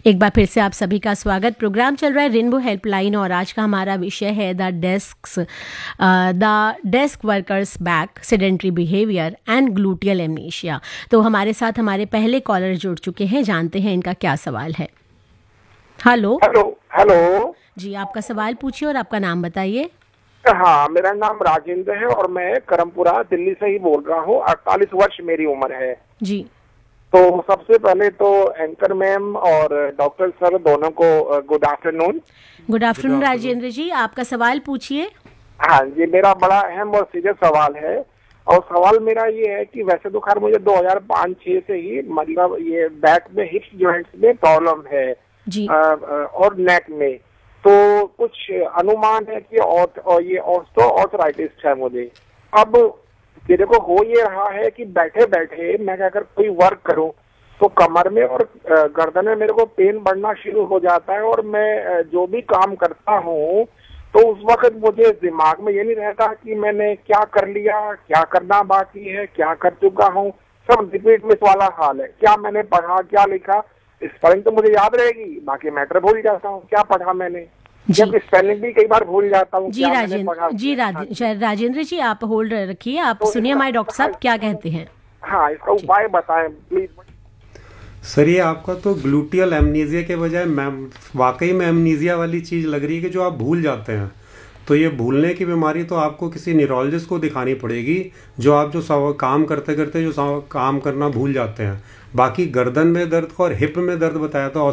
एक बार फिर से आप सभी का स्वागत। प्रोग्राम चल रहा है रेनबो हेल्पलाइन और आज का हमारा विषय है the desk workers back, sedentary behaviour and gluteal amnesia. तो हमारे साथ हमारे पहले कॉलर जुड़ चुके हैं, जानते हैं इनका क्या सवाल है। हेलो हेलो जी, आपका सवाल पूछिए और आपका नाम बताइए। हाँ, मेरा नाम राजेंद्र है और मैं करमपुरा दिल्ली से ही बोल रहा हूँ। 48 वर्ष मेरी उम्र है जी। तो सबसे पहले तो एंकर मैम और डॉक्टर सर दोनों को good afternoon. Good afternoon Rajendra जी, आपका सवाल पूछिए। हाँ जी, मेरा बड़ा अहम और सीरियस सवाल है और सवाल मेरा ये है कि वैसे तो खैर मुझे 2005-06 से ही मतलब ये बैक में हिप्स जॉइंट्स में प्रॉब्लम है जी। और नेक में, तो कुछ अनुमान है कि और ये ऑर्थराइटिस है मुझे। अब मेरे को हो ये रहा है कि बैठे बैठे मैं अगर कोई वर्क करूं तो कमर में और गर्दन में मेरे को पेन बढ़ना शुरू हो जाता है और मैं जो भी काम करता हूं तो उस वक्त मुझे दिमाग में ये नहीं रहता कि मैंने क्या कर लिया, क्या करना बाकी है, क्या कर चुका हूं। सब रिपीट मिस वाला हाल है। क्या मैंने पढ़ा, क्या लिखा, स्पेलिंग तो मुझे याद रहेगी, बाकी मैटर भूल जाता हूँ। क्या पढ़ा मैंने, जब स्पेलिंग भी कई बार भूल जाता हूँ। राजेंद्र जी आप होल्ड रखिए, आप तो सुनिए हमारे डॉक्टर साहब क्या कहते हैं। हाँ, इसका उपाय बताएं प्लीज। सर ये आपका तो ग्लूटियल एमनीजिया के बजाय वाकई में एमनीजिया वाली चीज़ लग रही है कि जो आप भूल जाते हैं। तो ये भूलने की बीमारी तो आपको किसी न्यूरोलॉजिस्ट को दिखानी पड़ेगी, जो आप जो काम करते करते जो काम करना भूल जाते हैं। बाकी गर्दन में दर्द और हिप में दर्द बताया था,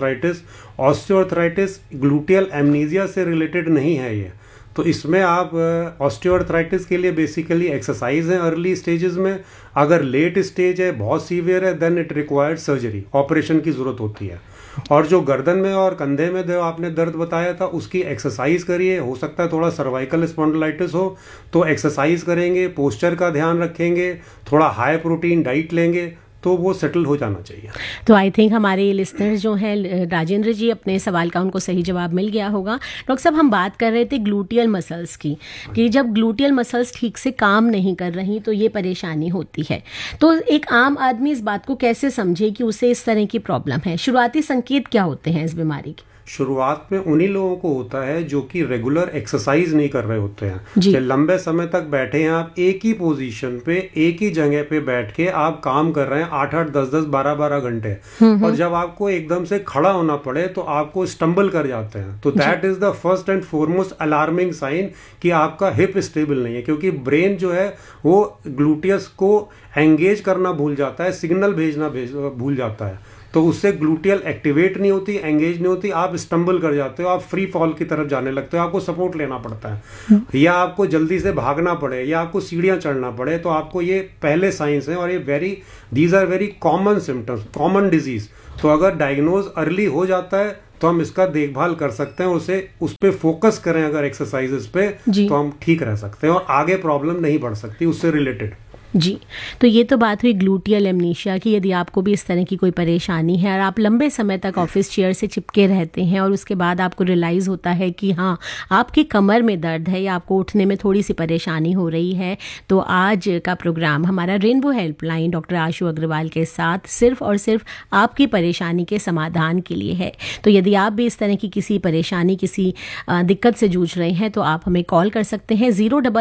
ऑस्टियोआर्थराइटिस ग्लूटियल एमनीजिया से रिलेटेड नहीं है ये। तो इसमें आप ऑस्टियोआर्थराइटिस के लिए बेसिकली एक्सरसाइज है अर्ली स्टेजेस में। अगर लेट स्टेज है, बहुत सीवियर है, then it required surgery, operation की ज़रूरत होती है। और जो गर्दन में और कंधे में जो आपने दर्द बताया था उसकी एक्सरसाइज करिए। हो सकता है थोड़ा सर्वाइकल स्पॉन्डिलाइटिस हो तो एक्सरसाइज करेंगे, पोस्चर का ध्यान रखेंगे, थोड़ा हाई प्रोटीन डाइट लेंगे तो वो सेटल हो जाना चाहिए। तो आई थिंक हमारे लिसनर्स जो हैं राजेंद्र जी, अपने सवाल का उनको सही जवाब मिल गया होगा। डॉक्टर साहब हम बात कर रहे थे ग्लूटियल मसल्स की, कि जब ग्लूटियल मसल्स ठीक से काम नहीं कर रही तो ये परेशानी होती है। तो एक आम आदमी इस बात को कैसे समझे कि उसे इस तरह की प्रॉब्लम है? शुरुआती संकेत क्या होते हैं इस बीमारी के? शुरुआत में उन्हीं लोगों को होता है जो कि रेगुलर एक्सरसाइज नहीं कर रहे होते हैं, कि लंबे समय तक बैठे हैं आप एक ही पोजीशन पे, एक ही जगह पे बैठ के आप काम कर रहे हैं 8-8, 10-10, 12-12 घंटे, और जब आपको एकदम से खड़ा होना पड़े तो आपको स्टम्बल कर जाते हैं। तो that is the first and foremost alarming sign कि आपका हिप स्टेबल नहीं है, क्योंकि ब्रेन जो है वो ग्लूटियस को एंगेज करना भूल जाता है, सिग्नल भेजना भूल जाता है। तो उससे ग्लूटियल एक्टिवेट नहीं होती, एंगेज नहीं होती, आप स्टम्बल कर जाते हो, आप फ्री फॉल की तरफ जाने लगते हो, आपको सपोर्ट लेना पड़ता है, या आपको जल्दी से भागना पड़े, या आपको सीढ़ियां चढ़ना पड़े। तो आपको ये पहले साइंस हैं और ये these are very common symptoms, common disease. तो अगर डायग्नोज अर्ली हो जाता है तो हम इसका देखभाल कर सकते हैं, उस पर फोकस करें अगर एक्सरसाइजेस पे, तो हम ठीक रह सकते हैं और आगे प्रॉब्लम नहीं बढ़ सकती उससे रिलेटेड। जी, तो ये तो बात हुई ग्लूटियल एमनीशिया की। यदि आपको भी इस तरह की कोई परेशानी है और आप लंबे समय तक ऑफिस चेयर से चिपके रहते हैं और उसके बाद आपको रियलाइज़ होता है कि हाँ आपकी कमर में दर्द है या आपको उठने में थोड़ी सी परेशानी हो रही है, तो आज का प्रोग्राम हमारा रेनबो हेल्पलाइन डॉक्टर आशु अग्रवाल के साथ सिर्फ और सिर्फ आपकी परेशानी के समाधान के लिए है। तो यदि आप भी इस तरह की किसी परेशानी, किसी दिक्कत से जूझ रहे हैं तो आप हमें कॉल कर सकते हैं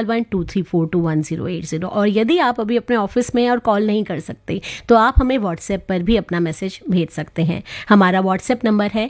01123421080। और यदि आप अभी अपने ऑफिस में और कॉल नहीं कर सकते तो आप हमें व्हाट्सएप पर भी अपना मैसेज भेज सकते हैं। हमारा व्हाट्सएप नंबर है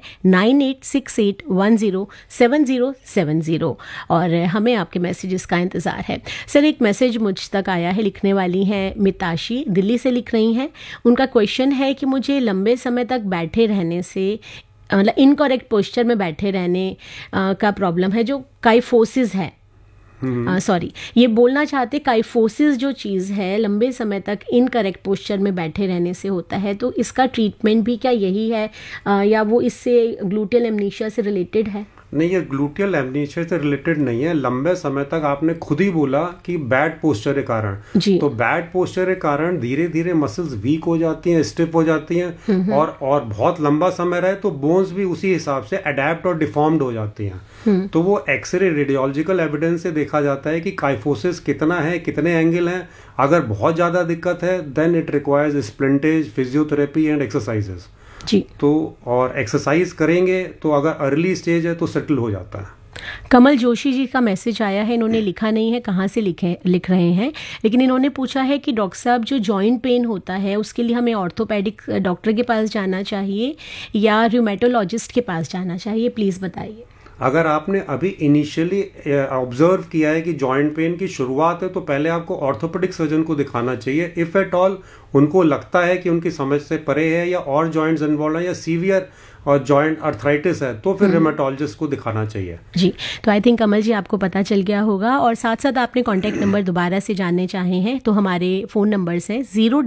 9868107070 और हमें आपके मैसेजेस का इंतज़ार है। सर एक मैसेज मुझ तक आया है, लिखने वाली हैं मिताशी, दिल्ली से लिख रही हैं। उनका क्वेश्चन है कि मुझे लंबे समय तक बैठे रहने से, मतलब इनकरेक्ट पोस्चर में बैठे रहने का प्रॉब्लम है, जो काइफोसिस है। ये बोलना चाहते काइफोसिस जो चीज़ है लंबे समय तक इनकरेक्ट पोस्चर में बैठे रहने से होता है, तो इसका ट्रीटमेंट भी क्या यही है या वो इससे ग्लूटियल एमनीशिया से रिलेटेड है? नहीं, ये ग्लूटियल एमनीशिया से रिलेटेड नहीं है। लंबे समय तक आपने खुद ही बोला कि बैड पोस्चर के कारण, तो बैड पोस्चर के कारण धीरे धीरे मसल्स वीक हो जाती हैं, स्टिफ हो जाती हैं, और बहुत लंबा समय रहे तो बोन्स भी उसी हिसाब से अडेप्ट और डिफॉर्म्ड हो जाती हैं। तो वो एक्सरे रेडियोलॉजिकल एविडेंस से देखा जाता है कि काइफोसिस कितना है, कितने एंगल हैं। अगर बहुत ज़्यादा दिक्कत है then it requires splintage, physiotherapy and exercises. जी। तो और एक्सरसाइज करेंगे तो अगर अर्ली स्टेज है तो सेटल हो जाता है। कमल जोशी जी का मैसेज आया है, इन्होंने लिखा नहीं है कहाँ से लिख रहे हैं, लेकिन इन्होंने पूछा है कि डॉक्टर साहब जो जॉइंट पेन होता है उसके लिए हमें ऑर्थोपेडिक डॉक्टर के पास जाना चाहिए या रूमेटोलॉजिस्ट के पास जाना चाहिए, प्लीज़ बताइए। अगर आपने अभी इनिशियली ऑब्जर्व किया है कि जॉइंट पेन की शुरुआत है तो पहले आपको ऑर्थोपेडिक सर्जन को दिखाना चाहिए। इफ़ एट ऑल उनको लगता है कि उनकी समझ से परे है या और जॉइंट्स इन्वॉल्व है या सीवियर और जॉइंट अर्थराइटिस है तो फिर रेमेटोलॉजिस्ट को दिखाना चाहिए। जी, तो आई थिंक कमल जी आपको पता चल गया होगा। और साथ साथ आपने कॉन्टैक्ट नंबर दोबारा से जानने चाहे हैं तो हमारे फ़ोन नंबर्स हैं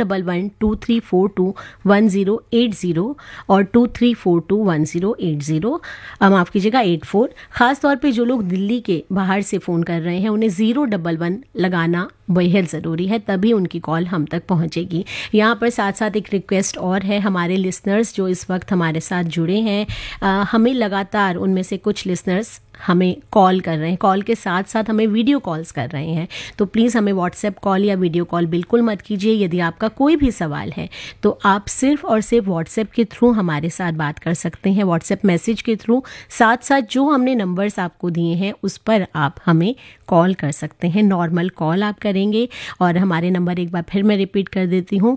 011-2342-1080 और 2342-1080, माफ़ कीजिएगा 84। ख़ास तौर पे जो लोग दिल्ली के बाहर से फ़ोन कर रहे हैं उन्हें 011 लगाना बेहद ज़रूरी है, तभी उनकी कॉल हम तक पहुंचेगी। यहाँ पर साथ साथ एक रिक्वेस्ट और है, हमारे लिसनर्स जो इस वक्त हमारे साथ जुड़े हैं, हमें लगातार उनमें से कुछ लिसनर्स हमें कॉल कर रहे हैं, कॉल के साथ साथ हमें वीडियो कॉल्स कर रहे हैं। तो प्लीज़ हमें व्हाट्सएप कॉल या वीडियो कॉल बिल्कुल मत कीजिए। यदि आपका कोई भी सवाल है तो आप सिर्फ और सिर्फ व्हाट्सएप के थ्रू हमारे साथ बात कर सकते हैं, व्हाट्सएप मैसेज के थ्रू। साथ साथ जो हमने नंबर्स आपको दिए हैं उस पर आप हमें कॉल कर सकते हैं, नॉर्मल कॉल आप करेंगे। और हमारे नंबर एक बार फिर मैं रिपीट कर देती हूँ,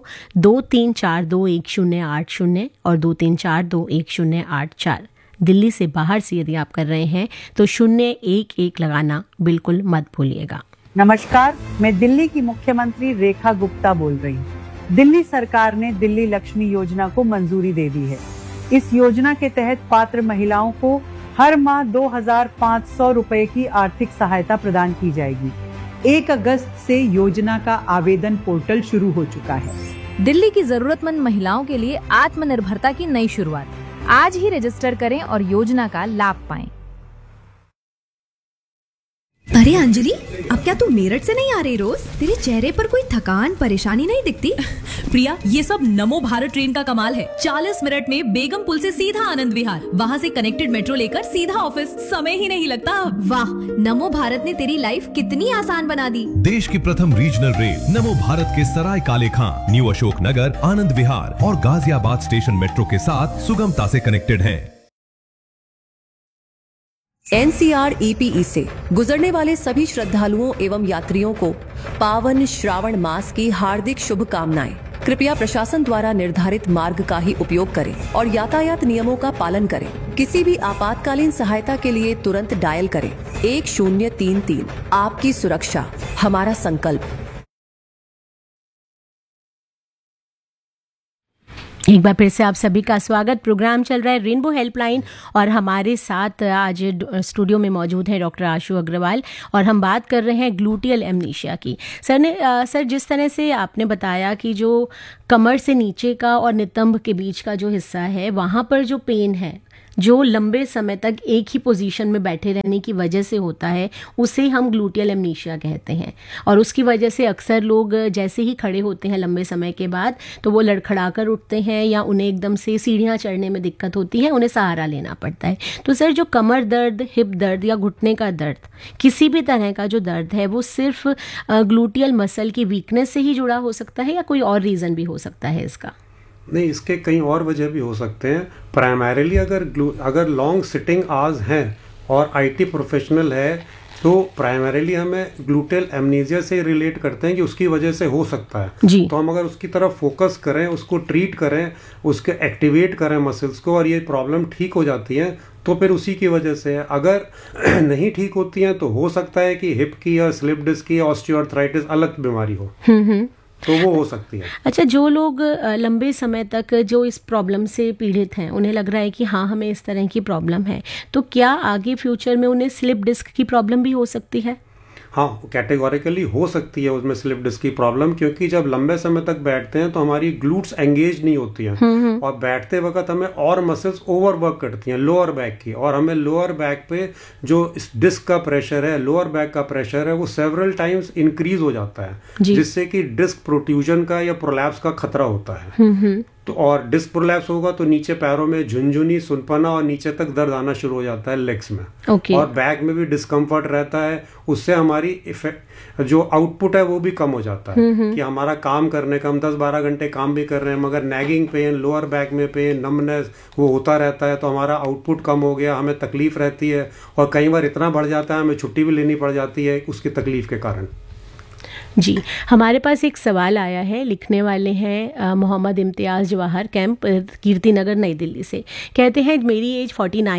23421080 और 23421084। दिल्ली से बाहर से यदि आप कर रहे हैं तो 011 लगाना बिल्कुल मत भूलिएगा। नमस्कार, मैं दिल्ली की मुख्यमंत्री रेखा गुप्ता बोल रही हूँ। दिल्ली सरकार ने दिल्ली लक्ष्मी योजना को मंजूरी दे दी है। इस योजना के तहत पात्र महिलाओं को हर माह 2500 रुपए की आर्थिक सहायता प्रदान की जाएगी। 1 अगस्त से योजना का आवेदन पोर्टल शुरू हो चुका है। दिल्ली की जरूरतमंद महिलाओं के लिए आत्मनिर्भरता की नई शुरुआत। आज ही रजिस्टर करें और योजना का लाभ पाएं। अरे अंजलि, अब क्या तू मेरठ से नहीं आ रही रोज? तेरे चेहरे पर कोई थकान परेशानी नहीं दिखती। प्रिया, ये सब नमो भारत ट्रेन का कमाल है। 40 मिनट में बेगम पुल से सीधा आनंद विहार, वहाँ से कनेक्टेड मेट्रो लेकर सीधा ऑफिस, समय ही नहीं लगता। वाह, नमो भारत ने तेरी लाइफ कितनी आसान बना दी। देश की प्रथम रीजनल रेल नमो भारत के सराय काले खां, न्यू अशोक नगर, आनंद विहार और गाजियाबाद स्टेशन मेट्रो के साथ सुगमता से कनेक्टेड है। NCR-EPE से गुजरने वाले सभी श्रद्धालुओं एवं यात्रियों को पावन श्रावण मास की हार्दिक शुभकामनाएं। कृपया प्रशासन द्वारा निर्धारित मार्ग का ही उपयोग करें और यातायात नियमों का पालन करें। किसी भी आपातकालीन सहायता के लिए तुरंत डायल करें 1033। आपकी सुरक्षा हमारा संकल्प। एक बार फिर से आप सभी का स्वागत। प्रोग्राम चल रहा है रेनबो हेल्पलाइन और हमारे साथ आज स्टूडियो में मौजूद है डॉक्टर आशु अग्रवाल और हम बात कर रहे हैं ग्लूटियल एमनीशिया की। सर जिस तरह से आपने बताया कि जो कमर से नीचे का और नितंब के बीच का जो हिस्सा है वहाँ पर जो पेन है, जो लंबे समय तक एक ही पोजीशन में बैठे रहने की वजह से होता है, उसे हम ग्लूटियल एमनीशिया कहते हैं। और उसकी वजह से अक्सर लोग जैसे ही खड़े होते हैं लंबे समय के बाद तो वो लड़खड़ा कर उठते हैं या उन्हें एकदम से सीढ़ियाँ चढ़ने में दिक्कत होती है, उन्हें सहारा लेना पड़ता है। तो सर, जो कमर दर्द, हिप दर्द या घुटने का दर्द, किसी भी तरह का जो दर्द है वो सिर्फ ग्लूटियल मसल की वीकनेस से ही जुड़ा हो सकता है या कोई और रीज़न भी हो सकता है इसका? नहीं, इसके कई और वजह भी हो सकते हैं। प्राइमरीली अगर लॉन्ग सिटिंग आवर्स हैं और IT प्रोफेशनल है तो प्राइमरीली हमें ग्लूटियल एमनीशिया से रिलेट करते हैं कि उसकी वजह से हो सकता है जी। तो हम अगर उसकी तरफ फोकस करें, उसको ट्रीट करें, उसके एक्टिवेट करें मसल्स को और ये प्रॉब्लम ठीक हो जाती है तो फिर उसी की वजह से है। अगर नहीं ठीक होती हैं तो हो सकता है कि हिप की या स्लिप डिस्क की या ऑस्टियोआर्थराइटिस अलग बीमारी हो, तो वो हो सकती है। अच्छा, जो लोग लंबे समय तक जो इस प्रॉब्लम से पीड़ित हैं, उन्हें लग रहा है कि हाँ हमें इस तरह की प्रॉब्लम है, तो क्या आगे फ्यूचर में उन्हें स्लिप डिस्क की प्रॉब्लम भी हो सकती है? हाँ, कैटेगोरिकली हो सकती है उसमें स्लिप डिस्क की प्रॉब्लम, क्योंकि जब लंबे समय तक बैठते हैं तो हमारी ग्लूट्स एंगेज नहीं होती हैं और बैठते वक्त हमें और मसल्स ओवरवर्क करती हैं लोअर बैक की, और हमें लोअर बैक पे जो इस डिस्क का प्रेशर है, लोअर बैक का प्रेशर है, वो सेवरल टाइम्स इंक्रीज हो जाता है जिससे कि डिस्क प्रोट्रूजन का या प्रोलैप्स का खतरा होता है। तो और डिस्क प्रोलैप्स होगा तो नीचे पैरों में झुनझुनी, सुनपना और नीचे तक दर्द आना शुरू हो जाता है लेग्स में। और बैक में भी डिस्कम्फर्ट रहता है। उससे हमारी इफेक्ट जो आउटपुट है वो भी कम हो जाता है कि हमारा काम करने का, हम 10-12 घंटे काम भी कर रहे हैं मगर नैगिंग पेन, लोअर बैक में पेन, नमनेस वो होता रहता है, तो हमारा आउटपुट कम हो गया, हमें तकलीफ रहती है और कई बार इतना बढ़ जाता है हमें छुट्टी भी लेनी पड़ जाती है उसकी तकलीफ के कारण। जी, हमारे पास एक सवाल आया है, लिखने वाले हैं मोहम्मद इम्तियाज़ जवाहर, कैंप कीर्ति नगर, नई दिल्ली से। कहते हैं मेरी एज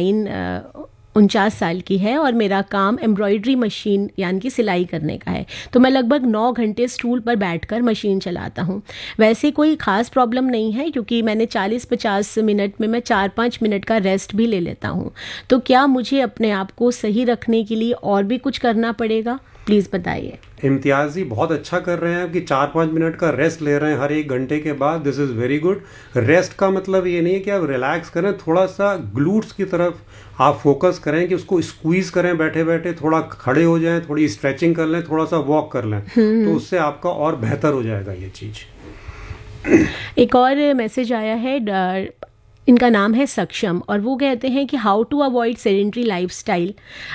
49 साल की है और मेरा काम एम्ब्रॉयडरी मशीन यानी कि सिलाई करने का है। तो मैं लगभग 9 घंटे स्टूल पर बैठकर मशीन चलाता हूँ। वैसे कोई ख़ास प्रॉब्लम नहीं है क्योंकि मैंने 40-50 मिनट में मैं 4-5 मिनट का रेस्ट भी ले लेता हूँ। तो क्या मुझे अपने आप को सही रखने के लिए और भी कुछ करना पड़ेगा? प्लीज़ बताइए। इम्तियाज़ जी बहुत अच्छा कर रहे हैं कि 4-5 मिनट का रेस्ट ले रहे हैं हर 1 घंटे के बाद। This is very good. Rest का मतलब ये नहीं है कि आप रिलैक्स करें, थोड़ा सा ग्लूट्स की तरफ आप फोकस करें कि उसको स्क्वीज करें बैठे बैठे, थोड़ा खड़े हो जाएं, थोड़ी स्ट्रेचिंग कर लें, थोड़ा सा वॉक कर लें, तो उससे आपका और बेहतर हो जाएगा ये चीज़। एक और मैसेज आया है, इनका नाम है सक्षम और वो कहते हैं कि how to avoid sedentary lifestyle.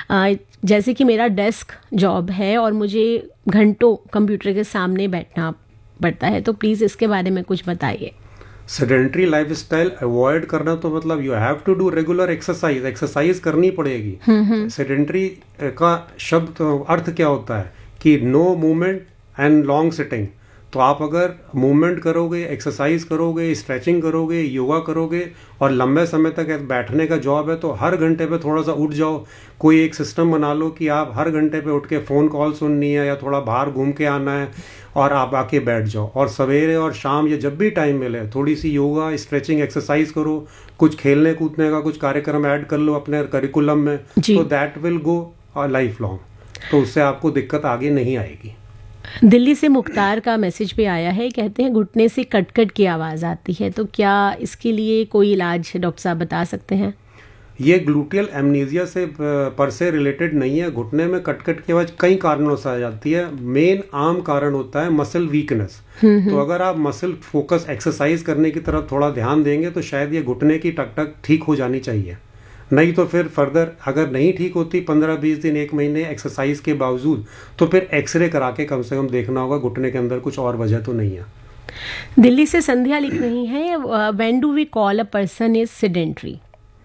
जैसे कि मेरा डेस्क जॉब है और मुझे घंटों कंप्यूटर के सामने बैठना पड़ता है, तो प्लीज़ इसके बारे में कुछ बताइए। सेडेंटरी लाइफस्टाइल अवॉइड करना तो मतलब you have to do regular exercise करनी पड़ेगी। सेडेंटरी का शब्द अर्थ क्या होता है कि no movement and long sitting. तो आप अगर मूवमेंट करोगे, एक्सरसाइज करोगे, स्ट्रेचिंग करोगे, योगा करोगे और लंबे समय तक बैठने का जॉब है तो हर घंटे पे थोड़ा सा उठ जाओ। कोई एक सिस्टम बना लो कि आप हर घंटे पे उठ के फ़ोन कॉल सुननी है या थोड़ा बाहर घूम के आना है और आप आके बैठ जाओ। और सवेरे और शाम या जब भी टाइम मिले थोड़ी सी योगा, स्ट्रेचिंग, एक्सरसाइज करो, कुछ खेलने कूदने का कुछ कार्यक्रम ऐड कर लो अपने करिकुलम में, तो that will go life long. तो उससे आपको दिक्कत आगे नहीं आएगी। दिल्ली से मुख्तार का मैसेज भी आया है, कहते हैं घुटने से कट-कट की आवाज़ आती है, तो क्या इसके लिए कोई इलाज डॉक्टर साहब बता सकते हैं? ये ग्लूटियल एमनीजिया से पर से रिलेटेड नहीं है। घुटने में कट-कट की आवाज़ कई कारणों से आ जाती है। मेन आम कारण होता है मसल वीकनेस। तो अगर आप मसल फोकस एक्सरसाइज करने की तरफ थोड़ा ध्यान देंगे तो शायद ये घुटने की टक-टक ठीक हो जानी चाहिए। नहीं तो फिर फर्दर अगर नहीं ठीक होती 15-20 दिन 1 महीने एक्सरसाइज के बावजूद, तो फिर एक्सरे करा के कम से कम देखना होगा घुटने के अंदर कुछ और वजह तो नहीं है। दिल्ली से संध्या लिख रही हैं, when do we call a person is sedentary?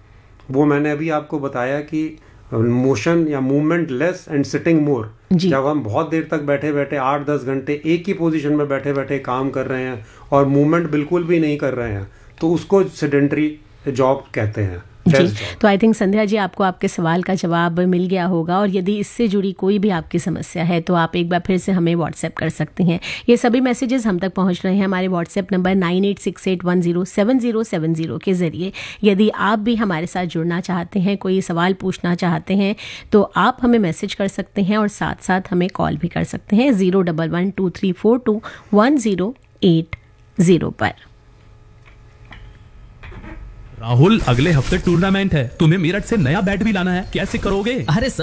वो मैंने अभी आपको बताया कि मोशन या मूवमेंट लेस एंड सिटिंग मोर। जब हम बहुत देर तक बैठे बैठे 8-10 घंटे एक ही पोजीशन में बैठे बैठे काम कर रहे हैं और मूवमेंट बिल्कुल भी नहीं कर रहे हैं तो उसको सेडेंटरी जॉब कहते हैं। जी, तो आई थिंक संध्या जी आपको आपके सवाल का जवाब मिल गया होगा और यदि इससे जुड़ी कोई भी आपकी समस्या है तो आप एक बार फिर से हमें व्हाट्सएप कर सकती हैं। ये सभी मैसेजेस हम तक पहुंच रहे हैं हमारे व्हाट्सएप नंबर 9868107070 के ज़रिए। यदि आप भी हमारे साथ जुड़ना चाहते हैं, कोई सवाल पूछना चाहते हैं तो आप हमें मैसेज कर सकते हैं और साथ साथ हमें कॉल भी कर सकते हैं 01123421080 पर। राहुल, अगले हफ्ते टूर्नामेंट है, तुम्हें मेरठ से नया बैट भी लाना है, कैसे करोगे? अरे